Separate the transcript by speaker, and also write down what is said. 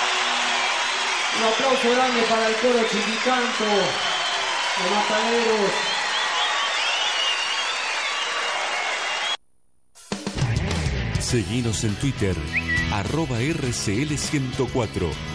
Speaker 1: Un aplauso grande para el coro Chiquicanto de Mataderos.
Speaker 2: Seguinos en Twitter, @RCL104.